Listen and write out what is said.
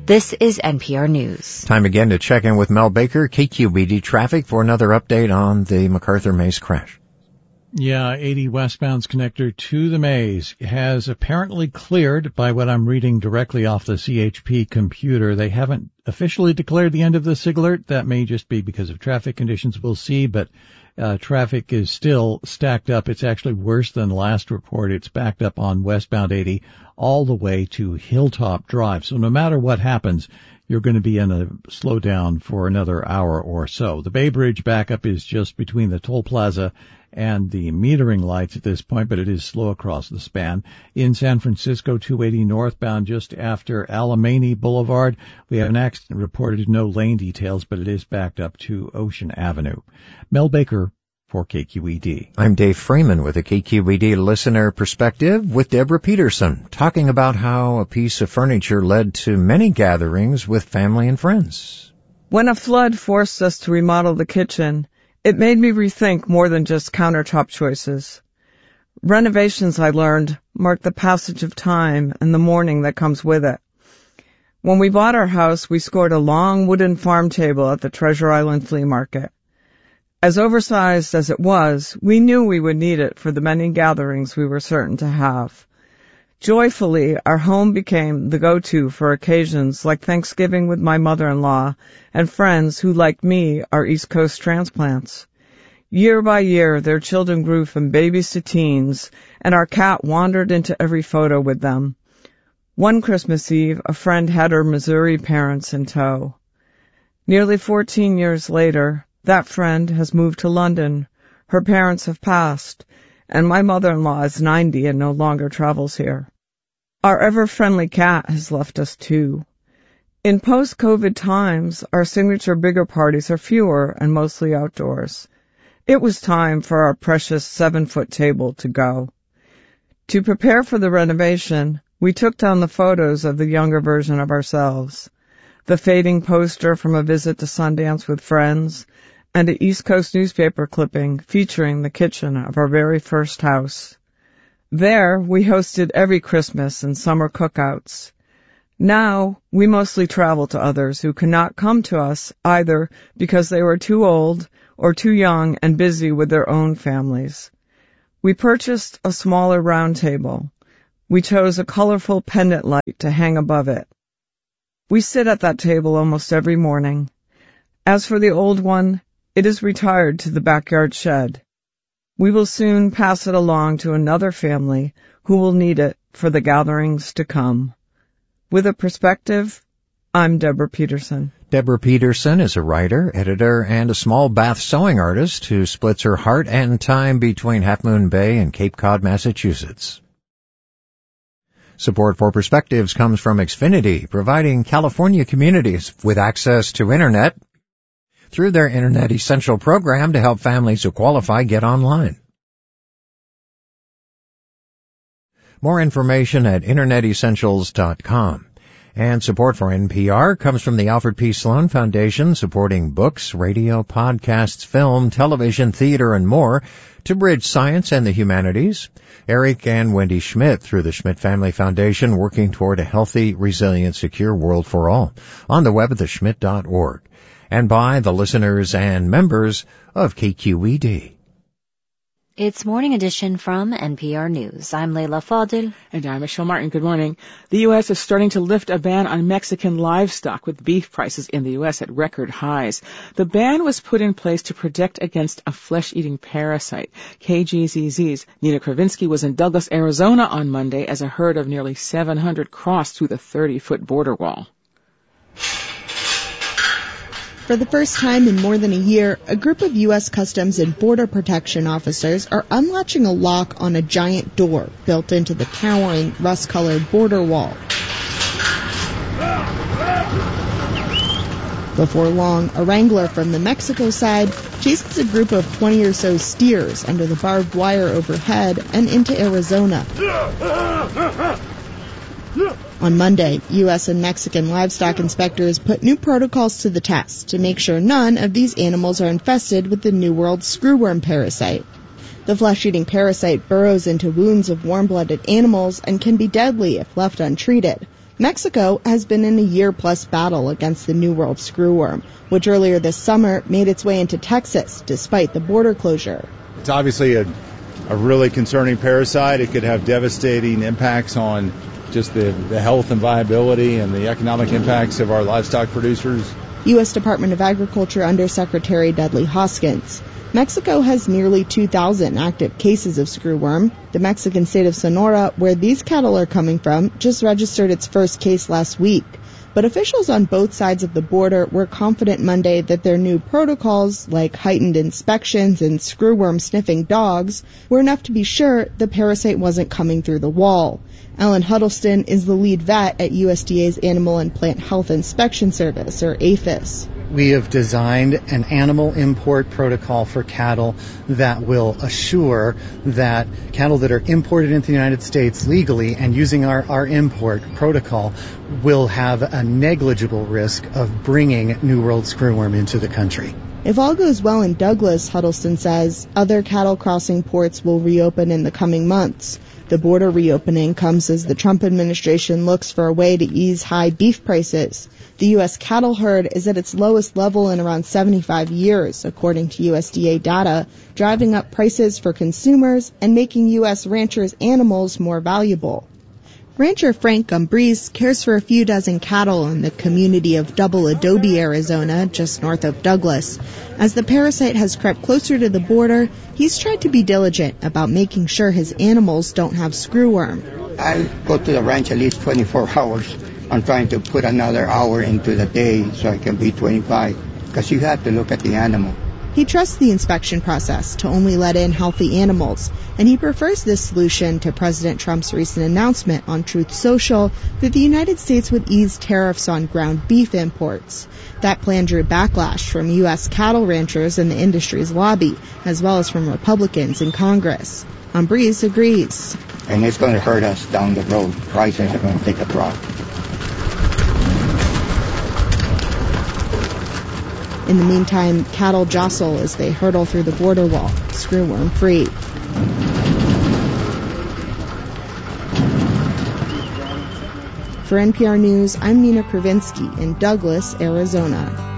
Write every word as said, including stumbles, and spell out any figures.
This is N P R News. Time again to check in with Mel Baker, K Q B D Traffic, for another update on the MacArthur Maze crash. Yeah, eighty westbound's connector to the Maze has apparently cleared by what I'm reading directly off the C H P computer. They haven't officially declared the end of the SIG alert. That may just be because of traffic conditions. We'll see, but uh, traffic is still stacked up. It's actually worse than last report. It's backed up on westbound eighty all the way to Hilltop Drive. So no matter what happens, you're going to be in a slowdown for another hour or so. The Bay Bridge backup is just between the toll plaza and the metering lights at this point, but it is slow across the span. In San Francisco, two eighty northbound just after Alamany Boulevard, we have an accident reported, no lane details, but it is backed up to Ocean Avenue. Mel Baker for K Q E D. I'm Dave Freeman with a K Q E D listener perspective with Deborah Peterson, talking about how a piece of furniture led to many gatherings with family and friends. When a flood forced us to remodel the kitchen, it made me rethink more than just countertop choices. Renovations, I learned, mark the passage of time and the mourning that comes with it. When we bought our house, we scored a long wooden farm table at the Treasure Island Flea Market. As oversized as it was, we knew we would need it for the many gatherings we were certain to have. Joyfully, our home became the go-to for occasions like Thanksgiving with my mother-in-law and friends who, like me, are East Coast transplants. Year by year, their children grew from babies to teens, and our cat wandered into every photo with them. One Christmas Eve, a friend had her Missouri parents in tow. Nearly fourteen years later, that friend has moved to London. Her parents have passed, and my mother-in-law is ninety and no longer travels here. Our ever-friendly cat has left us too. In post-COVID times, our signature bigger parties are fewer and mostly outdoors. It was time for our precious seven-foot table to go. To prepare for the renovation, we took down the photos of the younger version of ourselves, the fading poster from a visit to Sundance with friends, and an East Coast newspaper clipping featuring the kitchen of our very first house. There, we hosted every Christmas and summer cookouts. Now, we mostly travel to others who cannot come to us either because they were too old or too young and busy with their own families. We purchased a smaller round table. We chose a colorful pendant light to hang above it. We sit at that table almost every morning. As for the old one, it is retired to the backyard shed. We will soon pass it along to another family who will need it for the gatherings to come. With a perspective, I'm Deborah Peterson. Deborah Peterson is a writer, editor, and a small bath sewing artist who splits her heart and time between Half Moon Bay and Cape Cod, Massachusetts. Support for Perspectives comes from Xfinity, providing California communities with access to Internet through their Internet Essential program to help families who qualify get online. More information at internet essentials dot com. And support for N P R comes from the Alfred P. Sloan Foundation, supporting books, radio, podcasts, film, television, theater, and more to bridge science and the humanities. Eric and Wendy Schmidt through the Schmidt Family Foundation, working toward a healthy, resilient, secure world for all. On the web at the schmidt dot org. And by the listeners and members of K Q E D. It's Morning Edition from N P R News. I'm Leila Fadil. And I'm Michelle Martin. Good morning. The U S is starting to lift a ban on Mexican livestock, with beef prices in the U S at record highs. The ban was put in place to protect against a flesh-eating parasite. K G Z Z's Nina Kravinsky was in Douglas, Arizona on Monday as a herd of nearly seven hundred crossed through the thirty-foot border wall. For the first time in more than a year, a group of U S Customs and Border Protection officers are unlatching a lock on a giant door built into the towering, rust-colored border wall. Before long, a wrangler from the Mexico side chases a group of twenty or so steers under the barbed wire overhead and into Arizona. On Monday, U S and Mexican livestock inspectors put new protocols to the test to make sure none of these animals are infested with the New World screwworm parasite. The flesh-eating parasite burrows into wounds of warm-blooded animals and can be deadly if left untreated. Mexico has been in a year-plus battle against the New World screwworm, which earlier this summer made its way into Texas despite the border closure. It's obviously a, a really concerning parasite. It could have devastating impacts on just the, the health and viability and the economic impacts of our livestock producers. U S Department of Agriculture Undersecretary Dudley Hoskins. Mexico has nearly two thousand active cases of screwworm. The Mexican state of Sonora, where these cattle are coming from, just registered its first case last week. But officials on both sides of the border were confident Monday that their new protocols, like heightened inspections and screwworm-sniffing dogs, were enough to be sure the parasite wasn't coming through the wall. Ellen Huddleston is the lead vet at U S D A's Animal and Plant Health Inspection Service, or APHIS. We have designed an animal import protocol for cattle that will assure that cattle that are imported into the United States legally and using our, our import protocol will have a negligible risk of bringing New World screwworm into the country. If all goes well in Douglas, Huddleston says, other cattle crossing ports will reopen in the coming months. The border reopening comes as the Trump administration looks for a way to ease high beef prices. The U S cattle herd is at its lowest level in around seventy-five years, according to U S D A data, driving up prices for consumers and making U S ranchers' animals more valuable. Rancher Frank Gumbrese cares for a few dozen cattle in the community of Double Adobe, Arizona, just north of Douglas. As the parasite has crept closer to the border, he's tried to be diligent about making sure his animals don't have screwworm. I go to the ranch at least twenty-four hours. I'm trying to put another hour into the day so I can be twenty-five, because you have to look at the animal. He trusts the inspection process to only let in healthy animals, and he prefers this solution to President Trump's recent announcement on Truth Social that the United States would ease tariffs on ground beef imports. That plan drew backlash from U S cattle ranchers and the industry's lobby, as well as from Republicans in Congress. Gumbrese agrees. And it's going to hurt us down the road. Prices are going to take a drop. In the meantime, cattle jostle as they hurtle through the border wall, screwworm-free. For N P R News, I'm Nina Kravinsky in Douglas, Arizona.